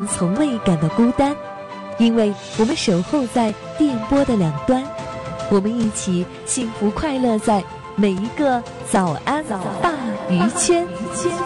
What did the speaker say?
从未感到孤单，因为我们守候在电波的两端，我们一起幸福快乐在每一个早安大鱼圈。